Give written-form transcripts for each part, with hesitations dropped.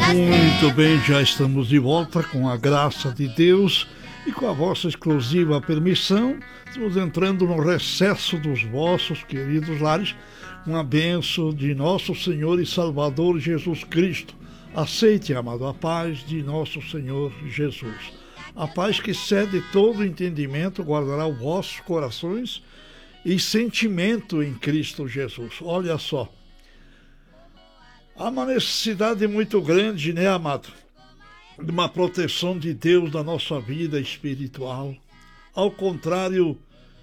Muito bem, já estamos de volta com a graça de Deus e com a vossa exclusiva permissão. Estamos entrando no recesso dos vossos queridos lares com a bênção de nosso Senhor e Salvador Jesus Cristo. Aceite, amado, a paz de nosso Senhor Jesus. A paz que excede todo entendimento guardará os vossos corações e sentimento em Cristo Jesus. Olha só. Há uma necessidade muito grande, né, amado? De uma proteção de Deus na nossa vida espiritual. Ao contrário,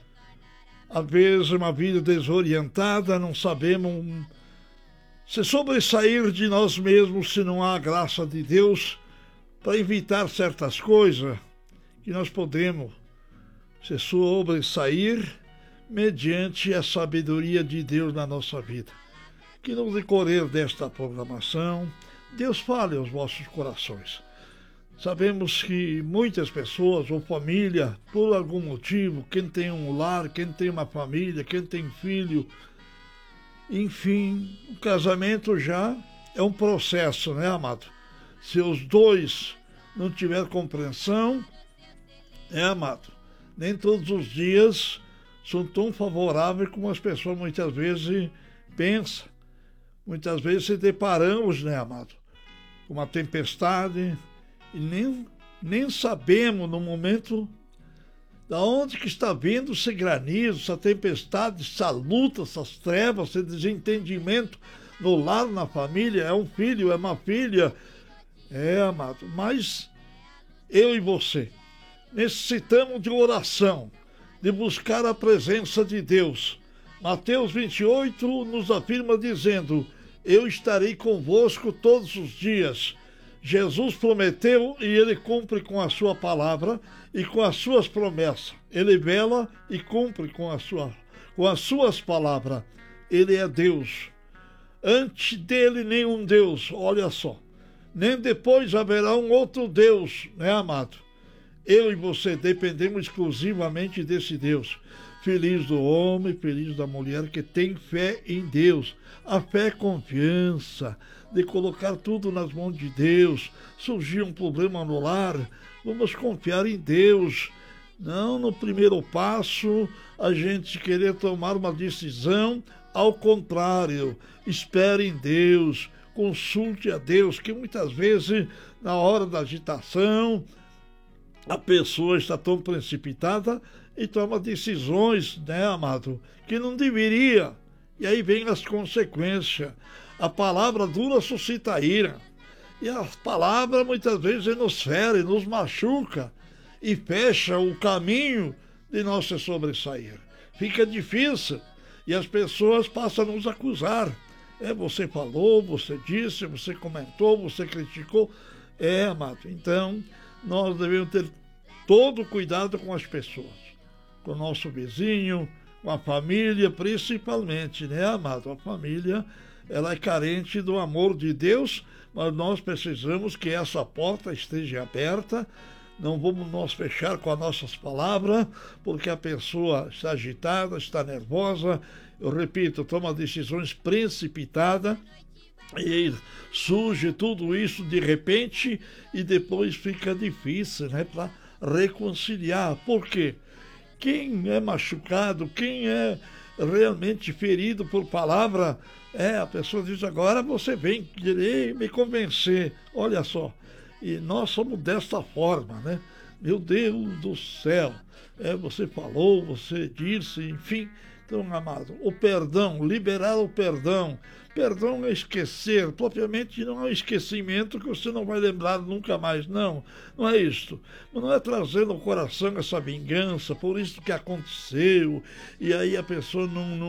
às vezes uma vida desorientada, não sabemos se sobressair de nós mesmos se não há a graça de Deus para evitar certas coisas que nós podemos se sobressair mediante a sabedoria de Deus na nossa vida. Que no decorrer desta programação, Deus fale aos vossos corações. Sabemos que muitas pessoas ou família, por algum motivo, quem tem um lar, quem tem uma família, quem tem filho, enfim, o casamento já é um processo, né, amado? Se os dois não tiverem compreensão, amado, nem todos os dias são tão favoráveis como as pessoas muitas vezes pensam. Muitas vezes se deparamos, né, amado, com uma tempestade e nem sabemos no momento da onde que está vindo esse granizo, essa tempestade, essa luta, essas trevas, esse desentendimento no lar, na família, é um filho, é uma filha. Amado, mas eu e você necessitamos de oração, de buscar a presença de Deus. Mateus 28 nos afirma dizendo: eu estarei convosco todos os dias. Jesus prometeu e ele cumpre com a sua palavra e com as suas promessas. Ele vela e cumpre com as suas palavras. Ele é Deus. Antes dele nenhum Deus, olha só. Nem depois haverá um outro Deus, né, amado? Eu e você dependemos exclusivamente desse Deus. Feliz do homem, feliz da mulher que tem fé em Deus. A fé é confiança, de colocar tudo nas mãos de Deus. Surgiu um problema no lar, vamos confiar em Deus. Não no primeiro passo a gente querer tomar uma decisão, ao contrário, espere em Deus, consulte a Deus, que muitas vezes na hora da agitação a pessoa está tão precipitada e toma decisões, né, amado, que não deveria. E aí vem as consequências. A palavra dura suscita ira. E a palavra muitas vezes nos fere, nos machuca e fecha o caminho de nós se sobressair. Fica difícil e as pessoas passam a nos acusar. Você falou, você disse, você comentou, você criticou. Amado, então nós devemos ter todo cuidado com as pessoas, com o nosso vizinho, com a família, principalmente, né, amado? A família, ela é carente do amor de Deus, mas nós precisamos que essa porta esteja aberta. Não vamos nos fechar com as nossas palavras, porque a pessoa está agitada, está nervosa, eu repito, toma decisões precipitadas, e surge tudo isso de repente e depois fica difícil, né, para reconciliar. Por quê? Quem é machucado, quem é realmente ferido por palavra, a pessoa diz: agora você vem querer me convencer. Olha só, e nós somos desta forma, né? Meu Deus do céu, você falou, você disse, enfim. Então, amado, o perdão, liberar o perdão. Perdão é esquecer, propriamente não é um esquecimento que você não vai lembrar nunca mais, não é isto. Não é trazer no coração essa vingança, por isso que aconteceu, e aí a pessoa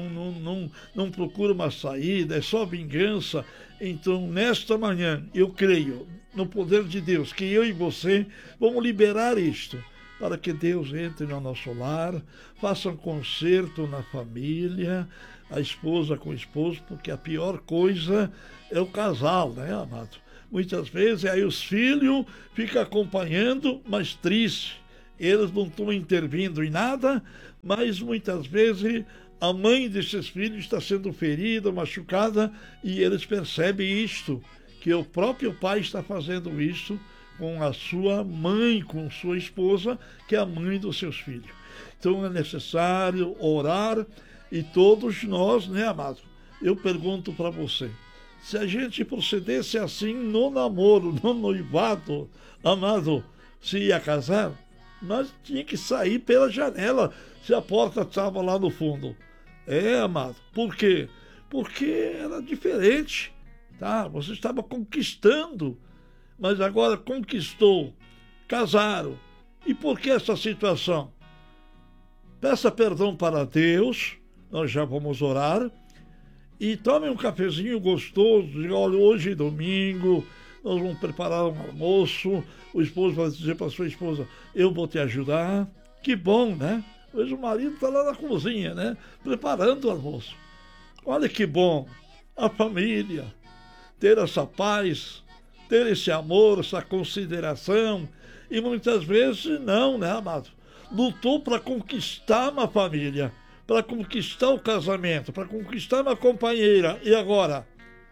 não procura uma saída, é só vingança. Então, nesta manhã, eu creio no poder de Deus, que eu e você vamos liberar isto, para que Deus entre no nosso lar, faça um conserto na família, a esposa com o esposo, porque a pior coisa é o casal, né, amado? Muitas vezes aí os filhos ficam acompanhando, mas triste. Eles não estão intervindo em nada, mas muitas vezes a mãe desses filhos está sendo ferida, machucada, e eles percebem isto, que o próprio pai está fazendo isso com a sua mãe, com sua esposa, que é a mãe dos seus filhos. Então é necessário orar e todos nós, né, amado? Eu pergunto para você, se a gente procedesse assim no namoro, no noivado, amado, se ia casar, nós tinha que sair pela janela se a porta estava lá no fundo. É, amado. Por quê? Porque era diferente, tá? Você estava conquistando, mas agora conquistou, casaram. E por que essa situação? Peça perdão para Deus, nós já vamos orar, e tome um cafezinho gostoso, diga, olha, hoje é domingo, nós vamos preparar um almoço, o esposo vai dizer para a sua esposa, eu vou te ajudar. Que bom, né? Hoje o marido está lá na cozinha, né? Preparando o almoço. Olha que bom, a família, ter essa paz, ter esse amor, essa consideração, e muitas vezes não, né, amado? Lutou para conquistar uma família, para conquistar o casamento, para conquistar uma companheira, e agora?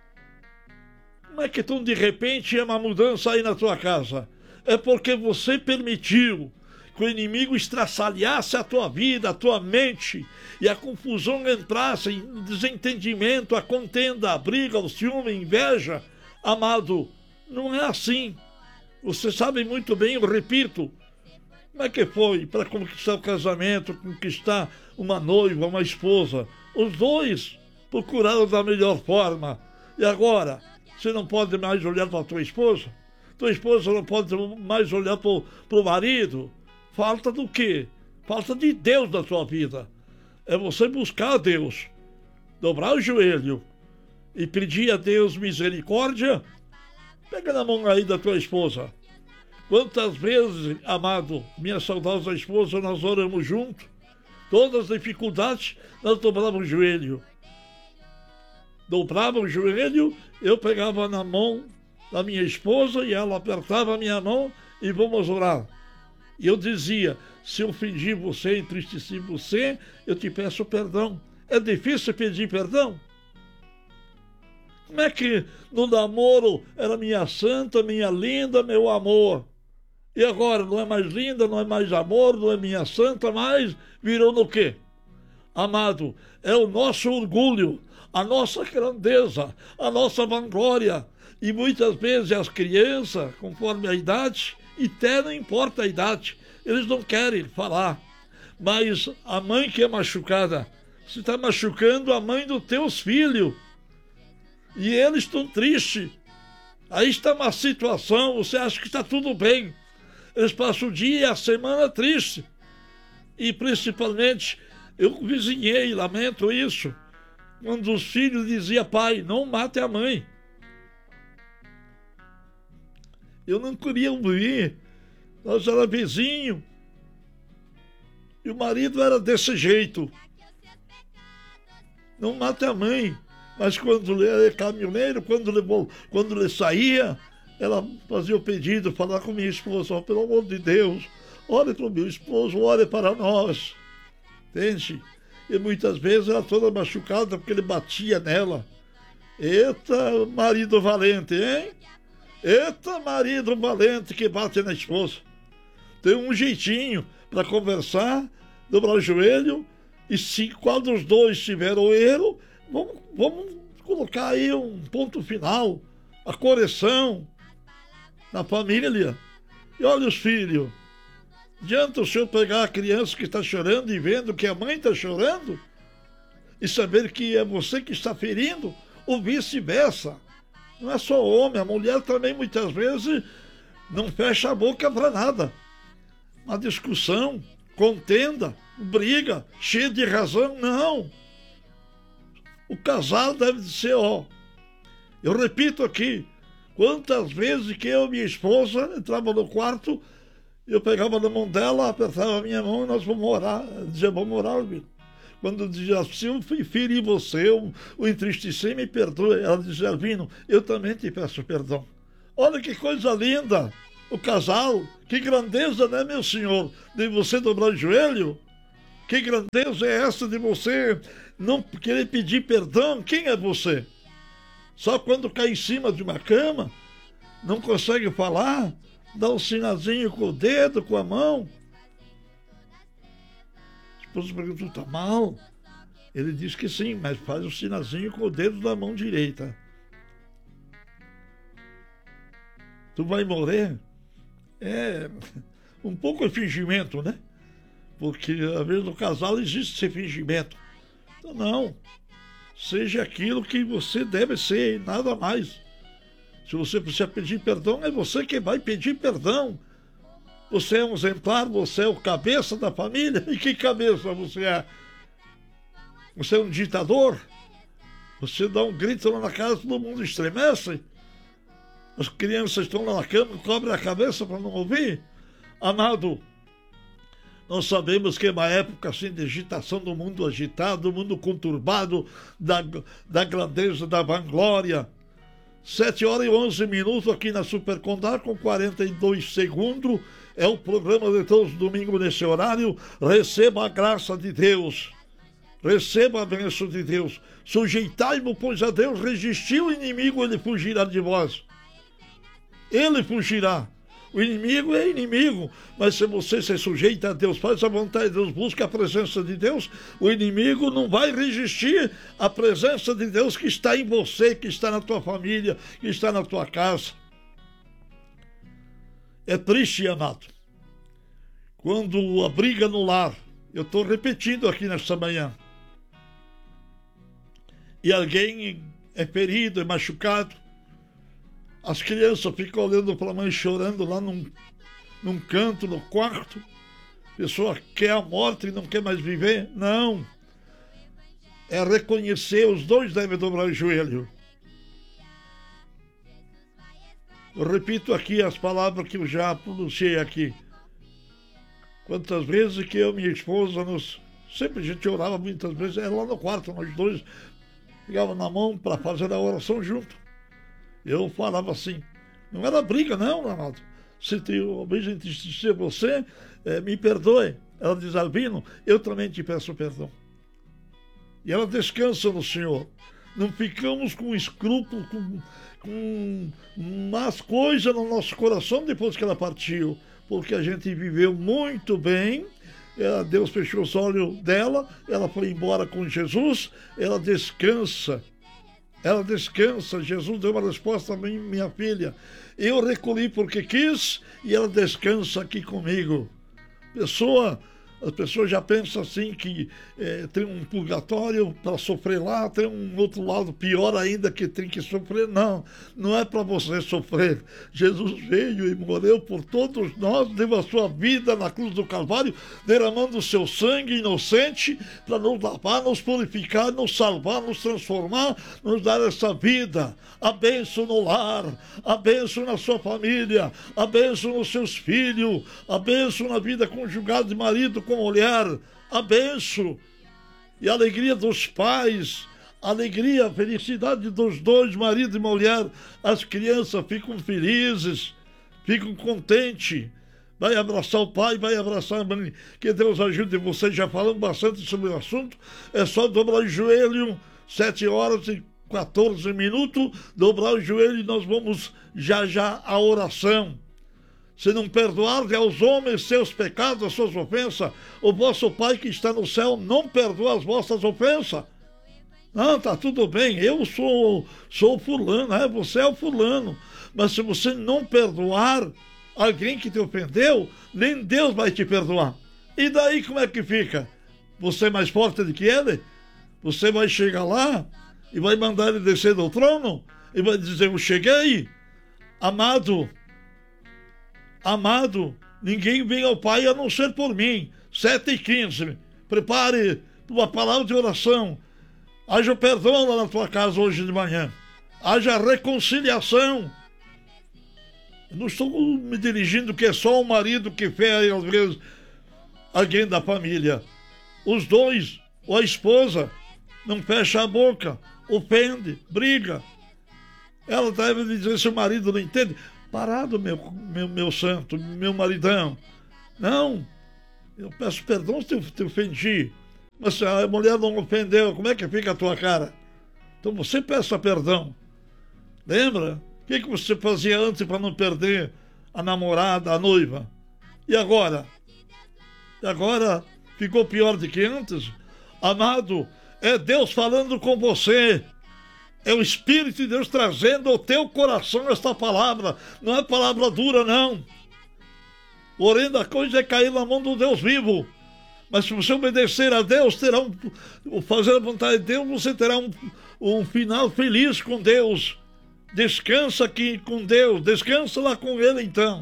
Como é que tu de repente é uma mudança aí na tua casa? É porque você permitiu que o inimigo estraçalhasse a tua vida, a tua mente, e a confusão entrasse em desentendimento, a contenda, a briga, o ciúme, a inveja. Amado, não é assim. Você sabe muito bem, eu repito, como é que foi para conquistar o casamento, conquistar uma noiva, uma esposa? Os dois procuraram da melhor forma. E agora, você não pode mais olhar para a tua esposa não pode mais olhar para o marido. Falta do quê? Falta de Deus na sua vida. É você buscar a Deus, dobrar o joelho e pedir a Deus misericórdia. Pega na mão aí da tua esposa. Quantas vezes, amado, minha saudosa esposa, nós oramos juntos, todas as dificuldades, nós dobrávamos o joelho. Dobrava o joelho, eu pegava na mão da minha esposa e ela apertava a minha mão e vamos orar. E eu dizia, se eu ofendi você, entristeci você, eu te peço perdão. É difícil pedir perdão? Como é que no namoro era minha santa, minha linda, meu amor? E agora não é mais linda, não é mais amor, não é minha santa, mas virou no quê? Amado, é o nosso orgulho, a nossa grandeza, a nossa vanglória. E muitas vezes as crianças, conforme a idade, e até não importa a idade, eles não querem falar. Mas a mãe que é machucada, você está machucando a mãe dos teus filhos. E eles estão tristes. Aí está uma situação, você acha que está tudo bem. Eles passam o dia e a semana triste. E principalmente, eu vizinhei, lamento isso, quando os filhos diziam, pai, não mate a mãe. Eu não queria ouvir. Nós era vizinho. E o marido era desse jeito. Não mate a mãe. Mas quando ele era caminhoneiro, quando ele saía, ela fazia o pedido, falar com minha esposa, oh, pelo amor de Deus, ore para o meu esposo, ore para nós. Entende? E muitas vezes ela toda machucada porque ele batia nela. Eita, marido valente, hein? Eita, marido valente que bate na esposa. Tem um jeitinho para conversar, dobrar o joelho, e se quando os dois tiveram erro, vamos colocar aí um ponto final, a correção na família. E olha os filhos, adianta o senhor pegar a criança que está chorando e vendo que a mãe está chorando e saber que é você que está ferindo, ou vice-versa. Não é só o homem, a mulher também muitas vezes não fecha a boca para nada. Uma discussão, contenda, briga, cheia de razão, não. O casal deve ser, eu repito aqui, quantas vezes que eu e minha esposa entrava no quarto, eu pegava na mão dela, apertava a minha mão e nós vamos orar. Eu dizia, vamos orar, filho. Quando eu dizia, se eu feri você, o entristeci, me perdoe. Ela dizia, Elvino, eu também te peço perdão. Olha que coisa linda, o casal, que grandeza, né, meu senhor, de você dobrar o joelho. Que grandeza é essa de você não querer pedir perdão? Quem é você? Só quando cai em cima de uma cama, não consegue falar, dá um sinalzinho com o dedo, com a mão. A esposa pergunta, está mal? Ele diz que sim, mas faz um sinalzinho com o dedo da mão direita. Tu vai morrer? É um pouco é fingimento, né? Porque às vezes no casal existe esse fingimento. Então não. Seja aquilo que você deve ser, nada mais. Se você precisa pedir perdão, é você que vai pedir perdão. Você é um exemplar, você é o cabeça da família. E que cabeça você é? Você é um ditador? Você dá um grito lá na casa, todo mundo estremece? As crianças estão lá na cama, cobrem a cabeça para não ouvir? Amado, nós sabemos que é uma época assim de agitação do mundo agitado, do mundo conturbado, da grandeza, da vanglória. 7h11 aqui na Supercondar, com 42 segundos. É o programa de todos os domingos nesse horário. Receba a graça de Deus. Receba a bênção de Deus. Sujeitai-vos, pois a Deus, resistiu o inimigo, ele fugirá de vós. Ele fugirá. O inimigo é inimigo, mas se você se sujeita a Deus, faz a vontade de Deus, busca a presença de Deus, o inimigo não vai resistir à presença de Deus que está em você, que está na tua família, que está na tua casa. É triste, amado, quando a briga no lar, eu estou repetindo aqui nesta manhã, e alguém é ferido, é machucado, as crianças ficam olhando para a mãe chorando lá num canto, no quarto. A pessoa quer a morte e não quer mais viver. Não. É reconhecer, os dois devem dobrar o joelho. Eu repito aqui as palavras que eu já pronunciei aqui. Quantas vezes que eu e minha esposa, sempre a gente orava muitas vezes, era lá no quarto, nós dois pegávamos na mão para fazer a oração junto. Eu falava assim, não era briga não, Ronaldo. Se talvez entristecer você, me perdoe. Ela diz, Albino, eu também te peço perdão. E ela descansa no Senhor. Não ficamos com escrúpulo, com más coisas no nosso coração depois que ela partiu. Porque a gente viveu muito bem. Deus fechou os olhos dela, ela foi embora com Jesus, ela descansa. Ela descansa, Jesus deu uma resposta a mim, minha filha. Eu recolhi porque quis e ela descansa aqui comigo. As pessoas já pensam assim que tem um purgatório para sofrer lá, tem um outro lado pior ainda que tem que sofrer. Não, não é para você sofrer. Jesus veio e morreu por todos nós, deu a sua vida na cruz do Calvário, derramando o seu sangue inocente para nos lavar, nos purificar, nos salvar, nos transformar, nos dar essa vida. A bênção no lar, a bênção na sua família, a bênção nos seus filhos, a bênção na vida conjugal de marido com mulher, a bênção e a alegria dos pais, a alegria, a felicidade dos dois, marido e mulher. As crianças ficam felizes, ficam contentes. Vai abraçar o pai, vai abraçar a mãe. Que Deus ajude você. Já falamos bastante sobre o assunto. É só dobrar o joelho, 7h14, dobrar o joelho e nós vamos já à oração. Se não perdoardes aos homens seus pecados, as suas ofensas, o vosso Pai que está no céu não perdoa as vossas ofensas. Não, tá tudo bem, eu sou fulano, você é o fulano. Mas se você não perdoar alguém que te ofendeu, nem Deus vai te perdoar. E daí como é que fica? Você é mais forte do que ele? Você vai chegar lá e vai mandar ele descer do trono? E vai dizer, eu cheguei? Amado, ninguém vem ao Pai a não ser por mim. 7h15, prepare uma palavra de oração. Haja perdão lá na tua casa hoje de manhã. Haja reconciliação. Eu não estou me dirigindo que é só o marido que fere, às vezes, alguém da família. Os dois, ou a esposa, não fecha a boca, ofende, briga. Ela deve dizer se o marido não entende. Parado, meu santo, meu maridão. Não, eu peço perdão se eu te ofendi. Mas se a mulher não ofendeu, como é que fica a tua cara? Então você peça perdão. Lembra? O que você fazia antes para não perder a namorada, a noiva? E agora? E agora ficou pior do que antes? Amado, é Deus falando com você. É o Espírito de Deus trazendo ao teu coração esta palavra. Não é palavra dura, não. Porém, a coisa é cair na mão do Deus vivo. Mas se você obedecer a Deus, fazer a vontade de Deus, você terá um final feliz com Deus. Descansa aqui com Deus, descansa lá com Ele então.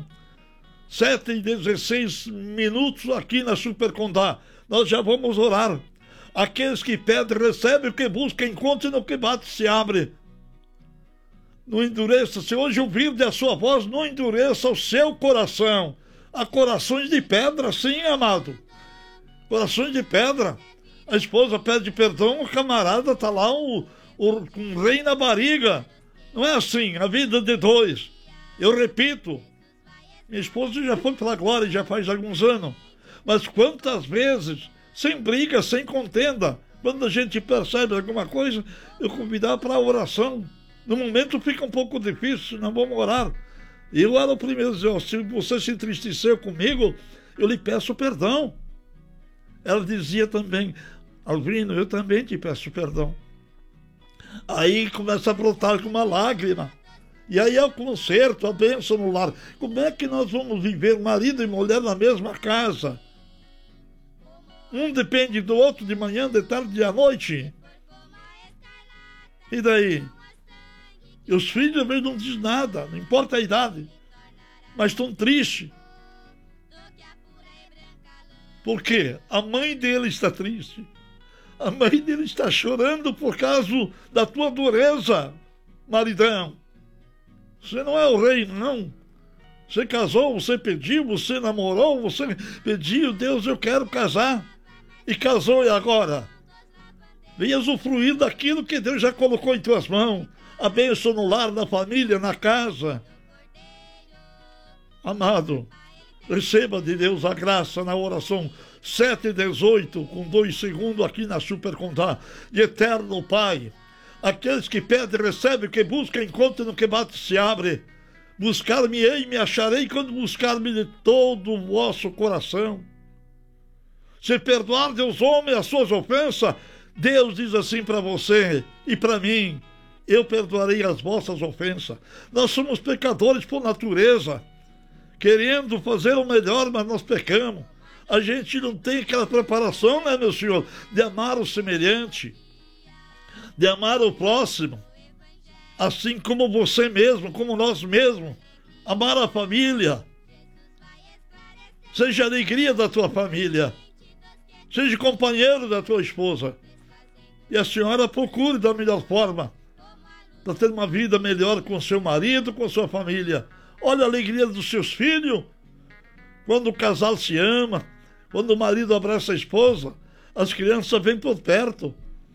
7h16 aqui na Super Condá. Nós já vamos orar. Aqueles que pedem, recebem, o que busca, encontra, e no que bate, se abre. Não endureça, se hoje ouvir a sua voz, não endureça o seu coração. Há corações de pedra, sim, amado. Corações de pedra. A esposa pede perdão, o camarada está lá, um rei na barriga. Não é assim, a vida de dois. Eu repito, minha esposa já foi pela glória, já faz alguns anos. Mas quantas vezes, sem briga, sem contenda, quando a gente percebe alguma coisa, eu convidar para a oração. No momento fica um pouco difícil, não vamos orar. Eu era o primeiro a dizer, se você se entristeceu comigo, eu lhe peço perdão. Ela dizia também, Alvino, eu também te peço perdão. Aí começa a brotar com uma lágrima. E aí é o conserto, a bênção no lar. Como é que nós vamos viver marido e mulher na mesma casa? Um depende do outro de manhã, de tarde e à noite. E daí? E os filhos às vezes não dizem nada, não importa a idade. Mas estão tristes. Por quê? A mãe dele está triste. A mãe dele está chorando por causa da tua dureza, maridão. Você não é o rei, não. Você casou, você pediu, você namorou, você pediu, Deus, eu quero casar. E casou, e agora? Venha usufruir daquilo que Deus já colocou em tuas mãos. A bênção no lar, na família, na casa. Amado, receba de Deus a graça na oração 7h18, com 2 segundos aqui na Super Condá. E eterno Pai, aqueles que pedem, recebem, que buscam, encontram, no que bate, se abre. Buscar-me-ei, me acharei, quando buscar-me de todo o vosso coração. Se perdoar Deus homens as suas ofensas, Deus diz assim para você e para mim, eu perdoarei as vossas ofensas. Nós somos pecadores por natureza, querendo fazer o melhor, mas nós pecamos. A gente não tem aquela preparação, né, meu Senhor, de amar o semelhante, de amar o próximo, assim como você mesmo, como nós mesmos, amar a família. Seja a alegria da tua família, seja companheiro da tua esposa. E a senhora procure da melhor forma para ter uma vida melhor com seu marido, com sua família. Olha a alegria dos seus filhos, quando o casal se ama, quando o marido abraça a esposa, as crianças vêm por perto.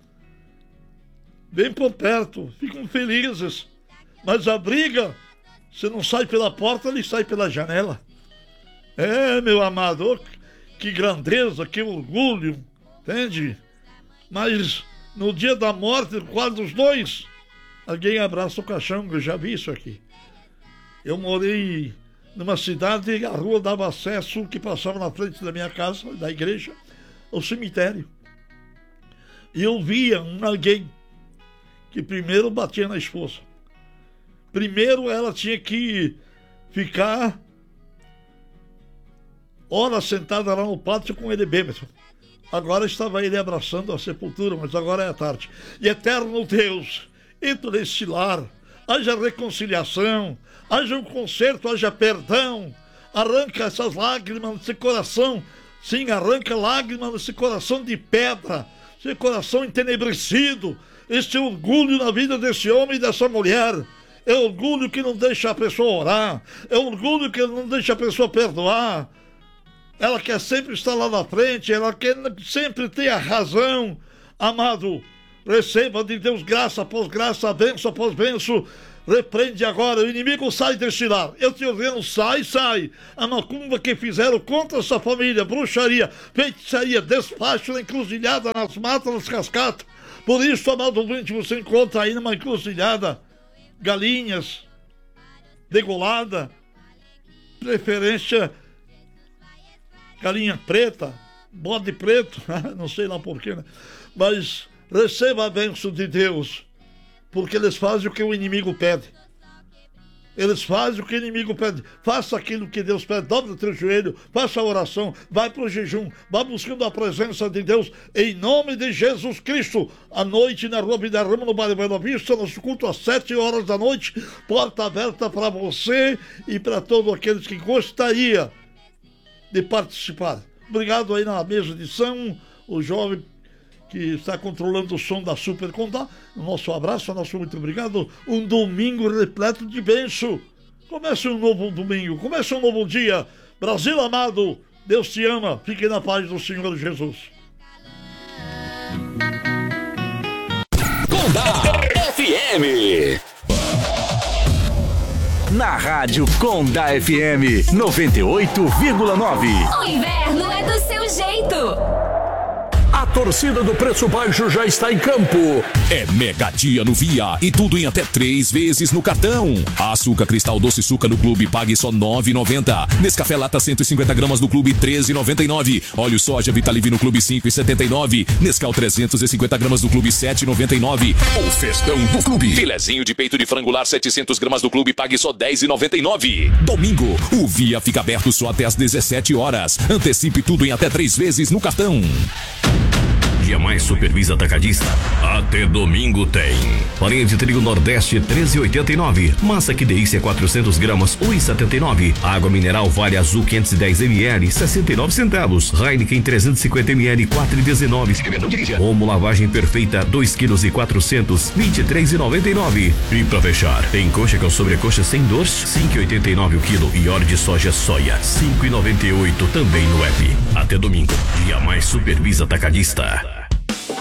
Vêm por perto, ficam felizes. Mas a briga, você não sai pela porta, ele sai pela janela. É, meu amado, que grandeza, que orgulho, entende? Mas no dia da morte, quase dos dois, alguém abraça o caixão, eu já vi isso aqui. Eu morei numa cidade, a rua dava acesso, que passava na frente da minha casa, da igreja, ao cemitério. E eu via alguém que primeiro batia na esposa. Primeiro ela tinha que ficar horas sentada lá no pátio com ele bêbado. Agora estava ele abraçando a sepultura, mas agora é tarde. E eterno Deus, entra nesse lar, haja reconciliação, haja um conserto, haja perdão, arranca essas lágrimas desse coração, sim, arranca lágrimas desse coração de pedra, esse coração entenebrecido, esse orgulho na vida desse homem e dessa mulher. É orgulho que não deixa a pessoa orar, é orgulho que não deixa a pessoa perdoar. Ela quer sempre estar lá na frente, ela quer sempre ter a razão. Amado, receba de Deus graça após graça, bênção após bênção. Repreende agora, o inimigo sai deste lar. Eu te ordeno, sai. A macumba que fizeram contra essa família, bruxaria, feitiçaria, despacho na encruzilhada, nas matas, nas cascatas. Por isso, amado ouvinte, você encontra aí numa encruzilhada. galinhas, degolada, preferência galinha preta, bode preto, não sei lá porquê, né? Mas receba a bênção de Deus, porque eles fazem o que o inimigo pede. Eles fazem o que o inimigo pede. Faça aquilo que Deus pede, dobre o teu joelho, faça a oração, vai para o jejum, vai buscando a presença de Deus, em nome de Jesus Cristo. À noite, na Rua Bidarrama, no bairro Bela Vista, nosso culto às 7 horas da noite, porta aberta para você e para todos aqueles que gostariam de participar. Obrigado aí na mesa de som, o jovem que está controlando o som da Super Condá. Nosso abraço, nosso muito obrigado. Um domingo repleto de bênção. Comece um novo domingo, comece um novo dia. Brasil amado, Deus te ama. Fique na paz do Senhor Jesus. Condá FM. Na rádio Condá FM 98,9. O inverno é do seu jeito. A torcida do Preço Baixo já está em campo. É mega dia no Via e tudo em até 3 vezes no cartão. Açúcar Cristal Doce Suca no Clube pague só R$ 9,90. Nescafé Lata 150 gramas no Clube R$ 13,99. Óleo Soja Vitalive no Clube R$ 5,79. Nescau 350 gramas no Clube R$ 7,99. O festão do Clube. Filezinho de peito de frangular 700 gramas no Clube pague só R$ 10,99. Domingo, o Via fica aberto só até às 17 horas. Antecipe tudo em até 3 vezes no cartão. Dia Mais Supervisa Atacadista. Até domingo tem. Farinha de trigo Nordeste 13,89. Massa que delícia 400 gramas 1,79. Água mineral Vale Azul 510 ml 69 centavos. Heineken 350 ml 4,19. Omo lavagem perfeita 2 kg e 400 23,99. E pra fechar, tem coxa com sobrecoxa sem dor 5,89 o quilo e óleo de soja soia 5,98 também no app. Até domingo. Dia Mais Supervisa Atacadista.